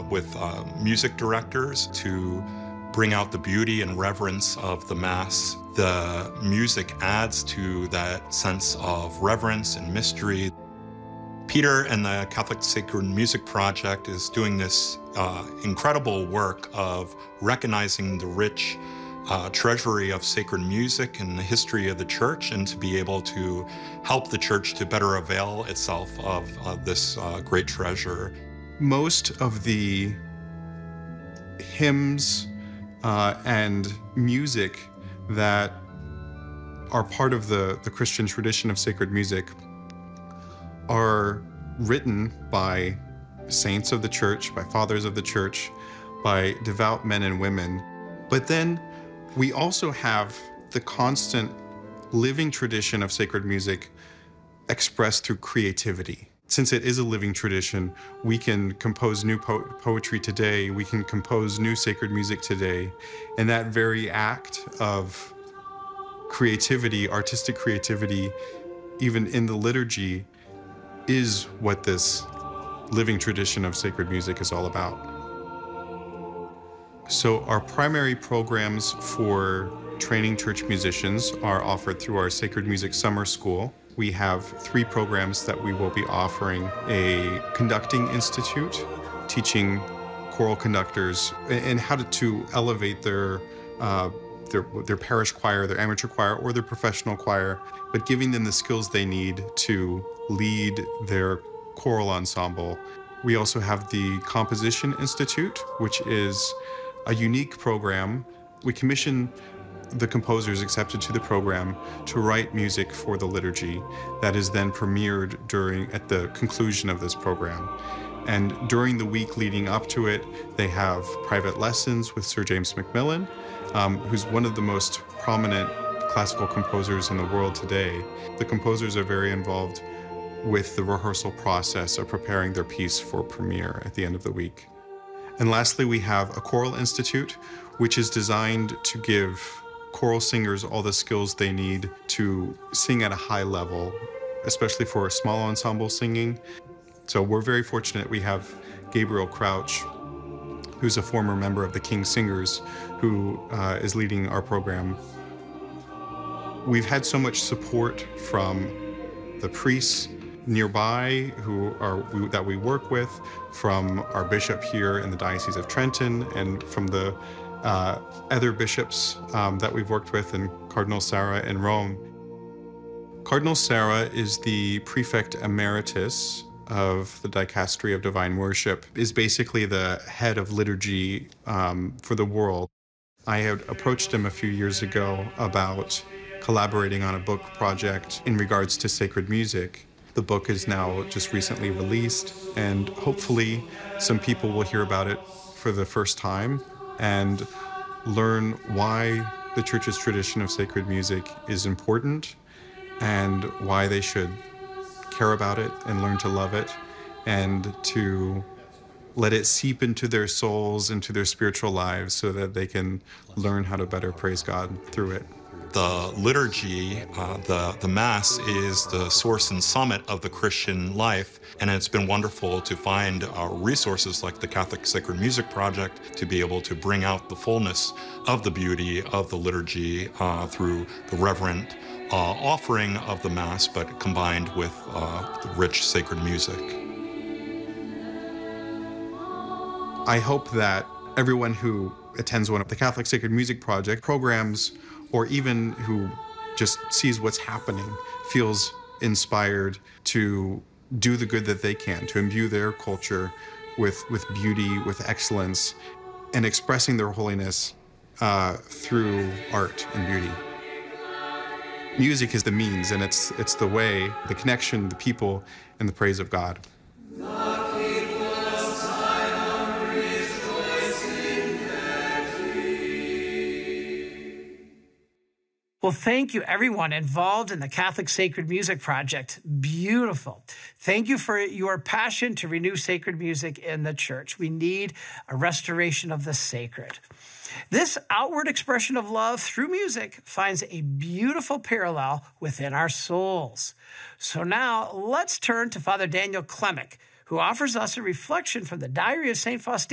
with music directors to bring out the beauty and reverence of the Mass. The music adds to that sense of reverence and mystery. Peter and the Catholic Sacred Music Project is doing this incredible work of recognizing the rich treasury of sacred music and the history of the church, and to be able to help the church to better avail itself of this great treasure. Most of the hymns and music that are part of the Christian tradition of sacred music are written by saints of the church, by fathers of the church, by devout men and women. But then we also have the constant living tradition of sacred music expressed through creativity. Since it is a living tradition, we can compose new poetry today, we can compose new sacred music today, and that very act of creativity, artistic creativity, even in the liturgy, is what this living tradition of sacred music is all about. So our primary programs for training church musicians are offered through our Sacred Music Summer School. We have 3 programs that we will be offering: a conducting institute, teaching choral conductors and how to elevate their parish choir, their amateur choir, or their professional choir, but giving them the skills they need to lead their choral ensemble. We also have the Composition Institute, which is a unique program. We commission the composers accepted to the program to write music for the liturgy that is then premiered at the conclusion of this program. And during the week leading up to it, they have private lessons with Sir James Macmillan, who's one of the most prominent classical composers in the world today. The composers are very involved with the rehearsal process of preparing their piece for premiere at the end of the week. And lastly, we have a choral institute, which is designed to give choral singers all the skills they need to sing at a high level, especially for small ensemble singing. So we're very fortunate we have Gabriel Crouch, who's a former member of the King's Singers, who is leading our program. We've had so much support from the priests nearby that we work with, from our bishop here in the Diocese of Trenton, and from the other bishops that we've worked with, and Cardinal Sarah in Rome. Cardinal Sarah is the prefect emeritus of the Dicastery of Divine Worship, is basically the head of liturgy for the world. I had approached him a few years ago about collaborating on a book project in regards to sacred music. The book is now just recently released, and hopefully some people will hear about it for the first time and learn why the Church's tradition of sacred music is important and why they should care about it and learn to love it, and to let it seep into their souls, into their spiritual lives, so that they can learn how to better praise God through it. The liturgy, the Mass, is the source and summit of the Christian life, and it's been wonderful to find resources like the Catholic Sacred Music Project to be able to bring out the fullness of the beauty of the liturgy through the reverent offering of the Mass, but combined with the rich sacred music. I hope that everyone who attends one of the Catholic Sacred Music Project programs, or even who just sees what's happening, feels inspired to do the good that they can, to imbue their culture with beauty, with excellence, and expressing their holiness through art and beauty. Music is the means, and it's the way, the connection, the people, and the praise of God. Well, thank you, everyone involved in the Catholic Sacred Music Project. Beautiful. Thank you for your passion to renew sacred music in the church. We need a restoration of the sacred. This outward expression of love through music finds a beautiful parallel within our souls. So now let's turn to Father Daniel Klimek, who offers us a reflection from the Diary of St. Faustina.